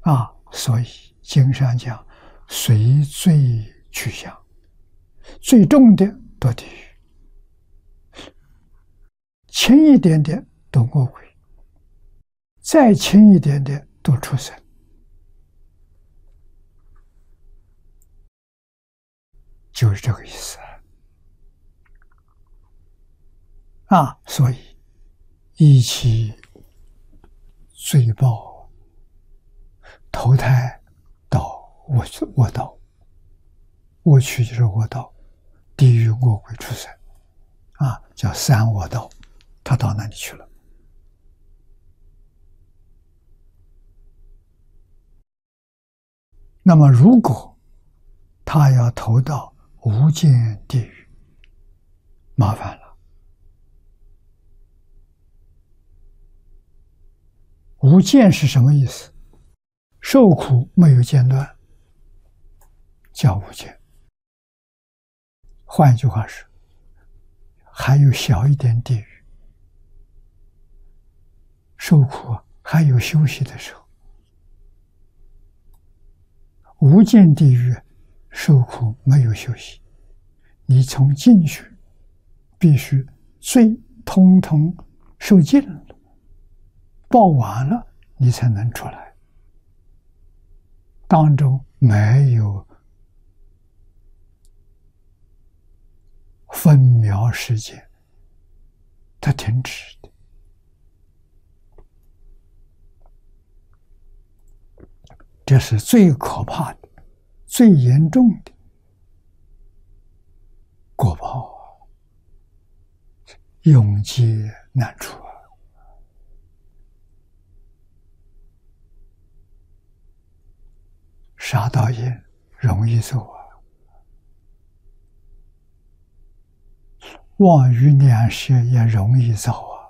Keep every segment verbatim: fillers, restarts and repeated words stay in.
啊，所以经上讲，随罪去想，最重的堕地狱，轻一点点堕恶鬼，再轻一点点堕畜生。就是这个意思啊！所以一起罪报投胎到恶恶道，恶趣就是恶道，地狱恶鬼畜生啊，叫三恶道，他到那里去了。那么如果他要投到无间地狱，麻烦了。无间是什么意思？受苦没有间断，叫无间。换一句话是，还有小一点地狱，受苦还有休息的时候。无间地狱受苦没有休息，你从进去必须罪通通受尽了，报完了你才能出来，当中没有分秒时间它停止的。这是最可怕的、最严重的果报啊，永劫难除啊！杀盗业容易做啊，妄语两舌也容易造啊。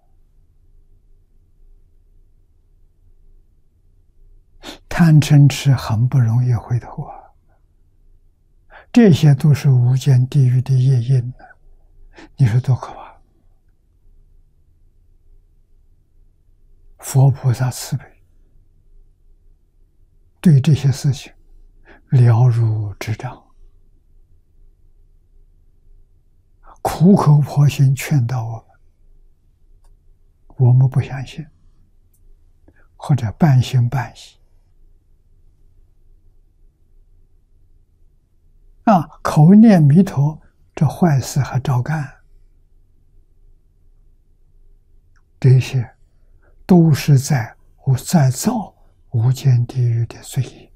贪嗔痴很不容易回头啊，这些都是无间地狱的业因呢，你说多可怕！佛菩萨慈悲，对这些事情了如指掌，苦口婆心劝导我们，我们不相信，或者半信半疑。啊，口念弥陀，这坏事还照干，这些都是在在造无间地狱的罪业，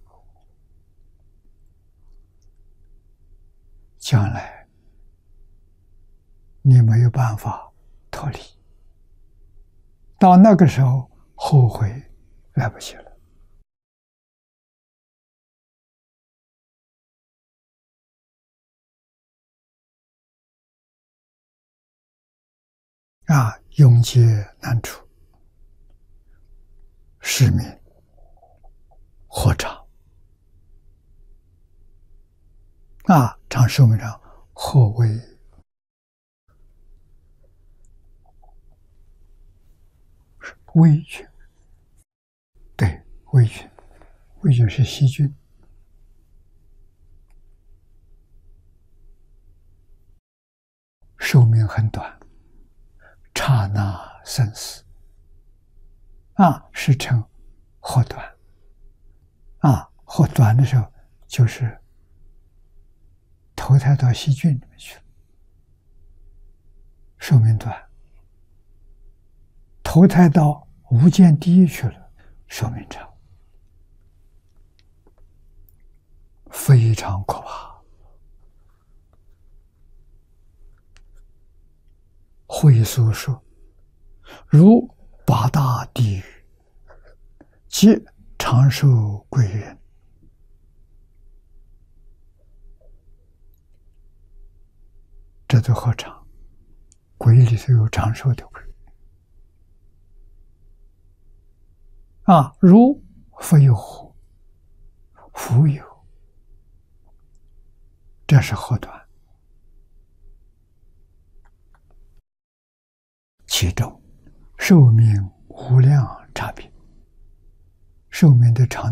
将来你没有办法脱离，到那个时候后悔来不及了。啊，永劫难除，失明或长啊，长寿命长或为微菌，对，微菌，微菌是细菌，寿命很短。刹那生死啊，是称或短啊，或短的时候就是投胎到细菌里面去了，寿命短；投胎到无间地狱去了，寿命长，非常可怕。会所说，如八大地狱，即长寿鬼人。这都何尝？鬼里头有长寿的鬼啊，如非有虎，虎有，这是何短？其中寿命无量差别，寿命的长